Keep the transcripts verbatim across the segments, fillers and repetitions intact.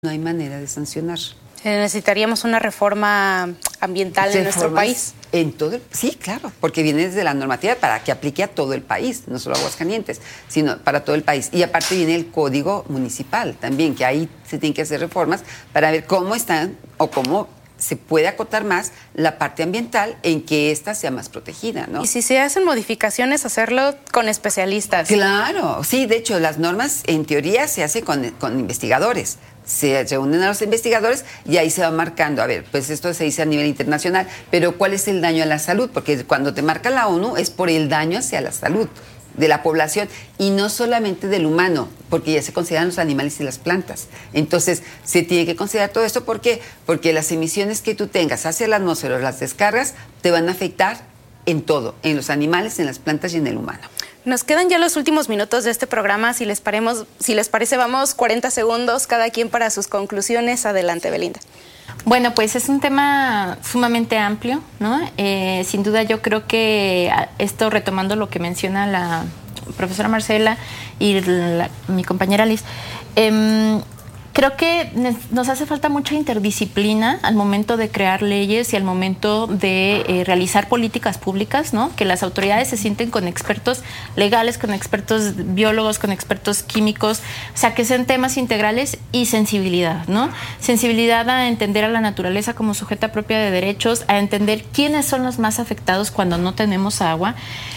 no hay manera de sancionar. Necesitaríamos una reforma ambiental Reformas en nuestro país. En todo el, sí, claro, porque viene desde la normativa para que aplique a todo el país, no solo a Aguascalientes, sino para todo el país. Y aparte viene el código municipal también, que ahí se tienen que hacer reformas para ver cómo están o cómo se puede acotar más la parte ambiental en que ésta sea más protegida, ¿no? Y si se hacen modificaciones, hacerlo con especialistas. Claro, sí, de hecho, las normas en teoría se hacen con, con investigadores. Se reúnen a los investigadores y ahí se va marcando, a ver, pues esto se dice a nivel internacional, pero ¿cuál es el daño a la salud? Porque cuando te marca la ONU es por el daño hacia la salud de la población y no solamente del humano, porque ya se consideran los animales y las plantas. Entonces, se tiene que considerar todo esto. ¿Por qué? Porque las emisiones que tú tengas hacia la atmósfera o las descargas te van a afectar en todo, en los animales, en las plantas y en el humano. Nos quedan ya los últimos minutos de este programa. Si les, paremos, si les parece, vamos cuarenta segundos cada quien para sus conclusiones. Adelante, Belinda. Bueno, pues es un tema sumamente amplio, ¿no? Eh, sin duda yo creo que esto, retomando lo que menciona la profesora Marcela y la, mi compañera Liz, eh, creo que nos hace falta mucha interdisciplina al momento de crear leyes y al momento de eh, realizar políticas públicas, ¿no? Que las autoridades se sienten con expertos legales, con expertos biólogos, con expertos químicos, o sea, que sean temas integrales y sensibilidad, ¿no? Sensibilidad a entender a la naturaleza como sujeta propia de derechos, a entender quiénes son los más afectados cuando no tenemos agua.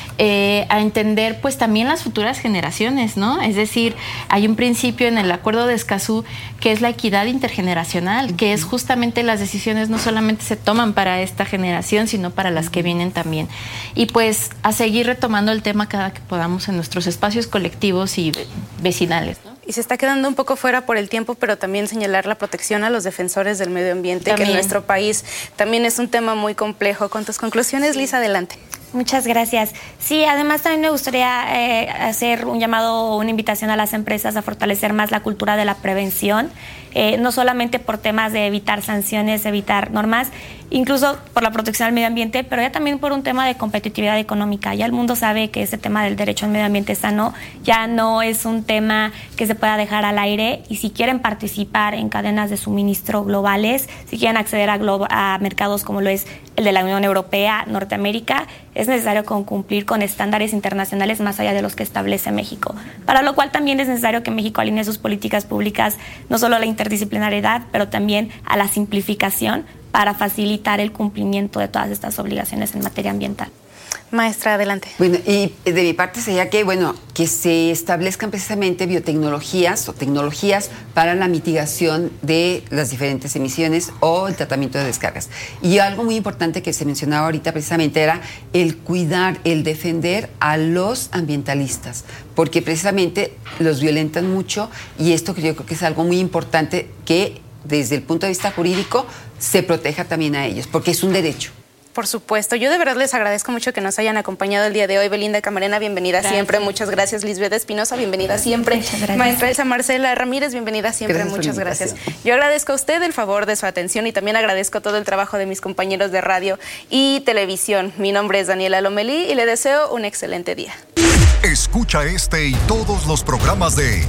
Eh, a entender pues también las futuras generaciones, ¿no? Es decir, hay un principio en el Acuerdo de Escazú que es la equidad intergeneracional, que es justamente las decisiones no solamente se toman para esta generación, sino para las que vienen también. Y pues a seguir retomando el tema cada que podamos en nuestros espacios colectivos y vecinales, ¿no? Y se está quedando un poco fuera por el tiempo, pero también señalar la protección a los defensores del medio ambiente, también, que en nuestro país también es un tema muy complejo. Con tus conclusiones, Liz, adelante. Muchas gracias. Sí, además también me gustaría eh, hacer un llamado o una invitación a las empresas a fortalecer más la cultura de la prevención, eh, no solamente por temas de evitar sanciones, evitar normas, incluso por la protección al medio ambiente, pero ya también por un tema de competitividad económica. Ya el mundo sabe que ese tema del derecho al medio ambiente sano ya no es un tema que se pueda dejar al aire, y si quieren participar en cadenas de suministro globales, si quieren acceder a, glo- a mercados como lo es el de la Unión Europea, Norteamérica, es necesario con cumplir con estándares internacionales más allá de los que establece México. Para lo cual también es necesario que México alinee sus políticas públicas no solo a la interdisciplinariedad, pero también a la simplificación para facilitar el cumplimiento de todas estas obligaciones en materia ambiental. Maestra, adelante. Bueno, y de mi parte sería que, bueno, que se establezcan precisamente biotecnologías o tecnologías para la mitigación de las diferentes emisiones o el tratamiento de descargas. Y algo muy importante que se mencionaba ahorita precisamente era el cuidar, el defender a los ambientalistas, porque precisamente los violentan mucho, y esto yo creo que es algo muy importante que desde el punto de vista jurídico se proteja también a ellos, porque es un derecho. Por supuesto, yo de verdad les agradezco mucho que nos hayan acompañado el día de hoy. Belinda Camarena, bienvenida gracias. siempre, muchas gracias. Lisbeth Espinosa, bienvenida siempre. Maestra Elsa Marcela Ramírez, bienvenida siempre, gracias muchas gracias. Yo agradezco a usted el favor de su atención y también agradezco todo el trabajo de mis compañeros de radio y televisión. Mi nombre es Daniela Lomelí y le deseo un excelente día. Escucha este y todos los programas de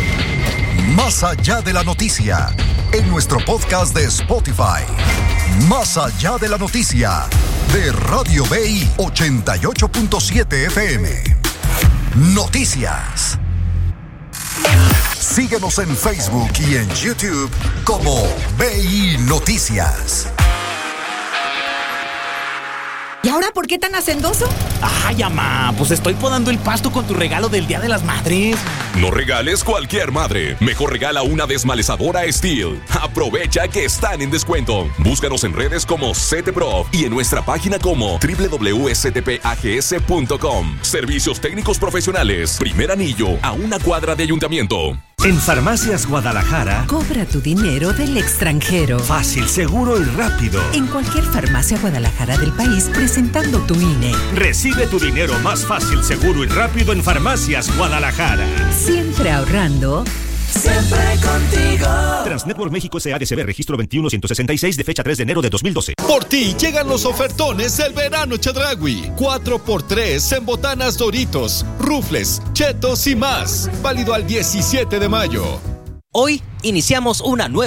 Más Allá de la Noticia en nuestro podcast de Spotify. Más Allá de la Noticia de Radio B I ochenta y ocho punto siete F M. Noticias. Síguenos en Facebook y en YouTube como B I Noticias. ¿Y ahora por qué tan hacendoso? Ay, mamá, pues estoy podando el pasto con tu regalo del Día de las Madres. No regales cualquier madre. Mejor regala una desmalezadora Steel. Aprovecha que están en descuento. Búscanos en redes como CETEPROF y en nuestra página como doble u doble u doble u punto s t p a g s punto com. Servicios técnicos profesionales. Primer anillo a una cuadra de ayuntamiento. En Farmacias Guadalajara, cobra tu dinero del extranjero. Fácil, seguro y rápido. En cualquier farmacia Guadalajara del país, presentando tu I N E. Recibe tu dinero más fácil, seguro y rápido en Farmacias Guadalajara. Siempre ahorrando. Siempre contigo. Transnetwork México S A D C B registro veintiuno ciento sesenta y seis de fecha tres de enero de dos mil doce. Por ti llegan los ofertones del verano Chedraui. cuatro por tres en botanas Doritos, rufles, chetos y más. Válido al diecisiete de mayo. Hoy iniciamos una nueva